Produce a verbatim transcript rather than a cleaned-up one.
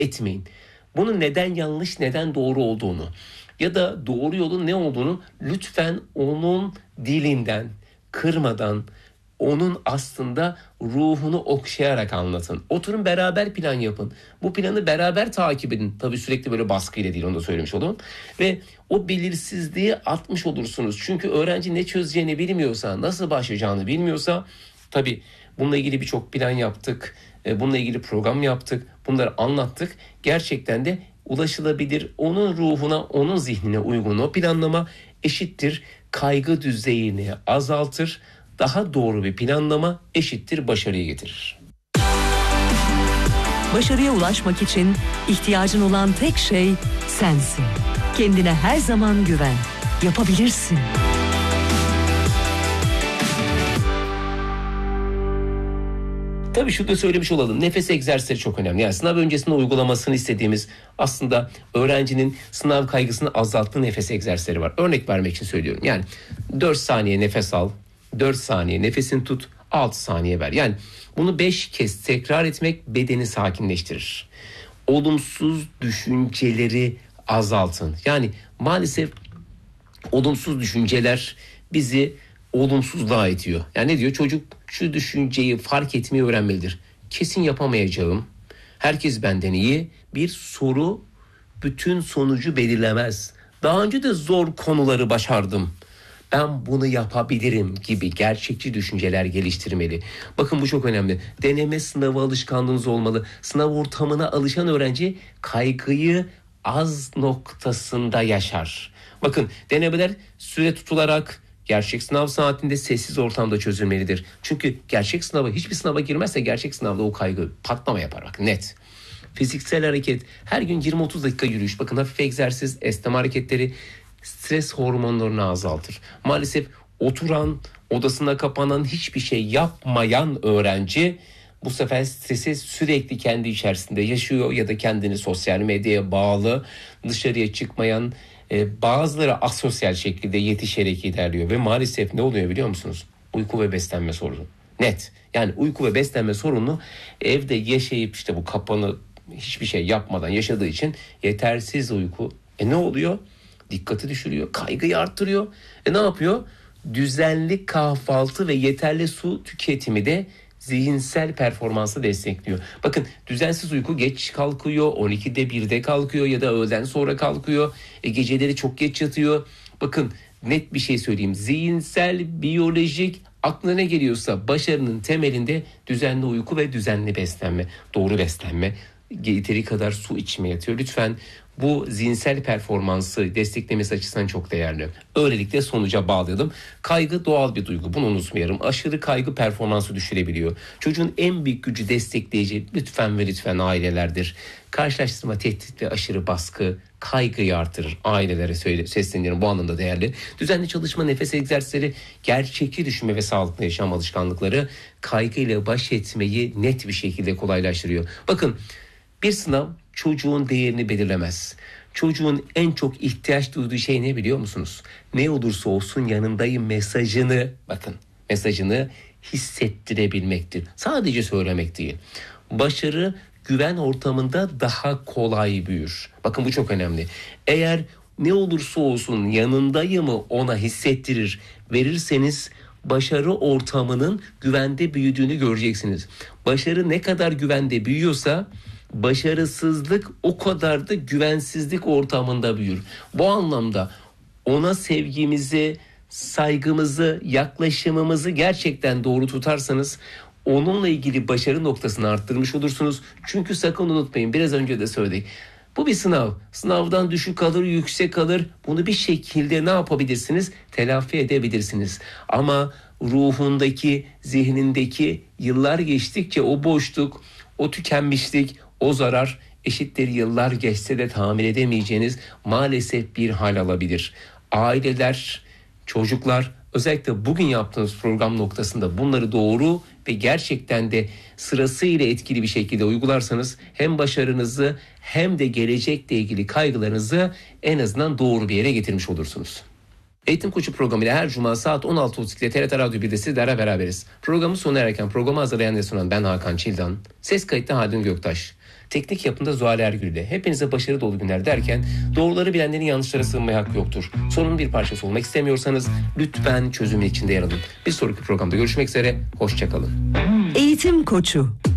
etmeyin. Bunun neden yanlış, neden doğru olduğunu ya da doğru yolun ne olduğunu lütfen onun dilinden, kırmadan, onun aslında ruhunu okşayarak anlatın. Oturun beraber plan yapın. Bu planı beraber takip edin. Tabii sürekli böyle baskıyla değil, onu da söylemiş olalım. Ve o belirsizliği atmış olursunuz. Çünkü öğrenci ne çözeceğini bilmiyorsa, nasıl başlayacağını bilmiyorsa, tabii bununla ilgili birçok plan yaptık. Bununla ilgili program yaptık. Bunları anlattık. Gerçekten de ulaşılabilir, onun ruhuna, onun zihnine uygun o planlama eşittir kaygı düzeyini azaltır. Daha doğru bir planlama eşittir başarıyı getirir. Başarıya ulaşmak için ihtiyacın olan tek şey sensin. Kendine her zaman güven. Yapabilirsin. Tabii şunu da söylemiş olalım. Nefes egzersizleri çok önemli. Yani sınav öncesinde uygulamasını istediğimiz, aslında öğrencinin sınav kaygısını azalttığı nefes egzersizleri var. Örnek vermek için söylüyorum. Yani dört saniye nefes al, dört saniye nefesini tut, altı saniye ver. Yani bunu beş kez tekrar etmek bedeni sakinleştirir. Olumsuz düşünceleri azaltın. Yani maalesef olumsuz düşünceler bizi olumsuzluğa itiyor. Yani ne diyor? Çocuk şu düşünceyi fark etmeyi öğrenmelidir. Kesin yapamayacağım, herkes benden iyi bir soru bütün sonucu belirlemez. Daha önce de zor konuları başardım, ben bunu yapabilirim gibi gerçekçi düşünceler geliştirmeli. Bakın bu çok önemli. Deneme sınavı alışkanlığınız olmalı. Sınav ortamına alışan öğrenci kaygıyı az noktasında yaşar. Bakın denemeler süre tutularak gerçek sınav saatinde sessiz ortamda çözülmelidir. Çünkü gerçek sınava, hiçbir sınava girmezse gerçek sınavda o kaygı patlama yapar. Bak net. Fiziksel hareket, her gün yirmi otuz dakika yürüyüş. Bakın hafif egzersiz, esneme hareketleri stres hormonlarını azaltır. Maalesef oturan, odasına kapanan, hiçbir şey yapmayan öğrenci bu sefer stresi sürekli kendi içerisinde yaşıyor ya da kendini sosyal medyaya bağlı, dışarıya çıkmayan, e, bazıları asosyal şekilde yetişerek ilerliyor ve maalesef ne oluyor biliyor musunuz? Uyku ve beslenme sorunu. Net. Yani uyku ve beslenme sorunu evde yaşayıp işte bu kapanı hiçbir şey yapmadan yaşadığı için yetersiz uyku. E ne oluyor? Dikkati düşürüyor, kaygıyı arttırıyor. E ne yapıyor? Düzenli kahvaltı ve yeterli su tüketimi de zihinsel performansı destekliyor. Bakın düzensiz uyku, geç kalkıyor, on ikide birde kalkıyor ya da öğleden sonra kalkıyor. E, geceleri çok geç yatıyor. Bakın net bir şey söyleyeyim. Zihinsel, biyolojik, aklına ne geliyorsa başarının temelinde düzenli uyku ve düzenli beslenme, doğru beslenme, yeteri kadar su içme yatıyor. Lütfen bu zihinsel performansı desteklemesi açısından çok değerli. Öylelikle sonuca bağlayalım. Kaygı doğal bir duygu. Bunu unutmayalım. Aşırı kaygı performansı düşürebiliyor. Çocuğun en büyük gücü destekleyici lütfen ve lütfen ailelerdir. Karşılaştırma, tehdit ve aşırı baskı kaygıyı artırır. Ailelere söyle, sesleniyorum, bu anlamda değerli. Düzenli çalışma, nefes egzersizleri, gerçekçi düşünme ve sağlıklı yaşam alışkanlıkları kaygıyla baş etmeyi net bir şekilde kolaylaştırıyor. Bakın bir sınav çocuğun değerini belirlemez. Çocuğun en çok ihtiyaç duyduğu şey ne biliyor musunuz? Ne olursa olsun yanındayım mesajını, bakın mesajını hissettirebilmektir. Sadece söylemek değil. Başarı güven ortamında daha kolay büyür. Bakın bu çok önemli. Eğer ne olursa olsun yanındayımı ona hissettirir, verirseniz başarı ortamının güvende büyüdüğünü göreceksiniz. Başarı ne kadar güvende büyüyorsa başarısızlık o kadar da güvensizlik ortamında büyür. Bu anlamda ona sevgimizi, saygımızı, yaklaşımımızı gerçekten doğru tutarsanız onunla ilgili başarı noktasını arttırmış olursunuz. Çünkü sakın unutmayın, biraz önce de söyledik. Bu bir sınav. Sınavdan düşük alır, yüksek alır. Bunu bir şekilde ne yapabilirsiniz? Telafi edebilirsiniz. Ama ruhundaki, zihnindeki yıllar geçtikçe o boşluk, o tükenmişlik, o zarar eşittir yıllar geçse de tamir edemeyeceğiniz maalesef bir hal alabilir. Aileler, çocuklar, özellikle bugün yaptığınız program noktasında bunları doğru ve gerçekten de sırasıyla etkili bir şekilde uygularsanız hem başarınızı hem de gelecekle ilgili kaygılarınızı en azından doğru bir yere getirmiş olursunuz. Eğitim Koçu programıyla her cuma saat on altı otuz ikide T R T Radyo bir'de sizlerle beraberiz. Programı sona erken programı hazırlayan ve sunan ben Hakan Çildan. Ses kayıtta Haldun Göktaş. teknik yapımda Zuhal Ergül'de. Hepinize başarı dolu günler derken doğruları bilenlerin yanlışlara sığınmaya hakkı yoktur. Sorunun bir parçası olmak istemiyorsanız lütfen çözümün içinde yer alın. Bir sonraki programda görüşmek üzere. Hoşçakalın. Eğitim Koçu.